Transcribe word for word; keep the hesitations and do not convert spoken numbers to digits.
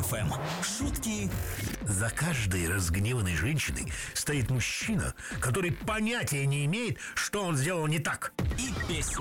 эф эм. Шутки. За каждой разгневанной женщиной стоит мужчина, который понятия не имеет, что он сделал не так. И песни.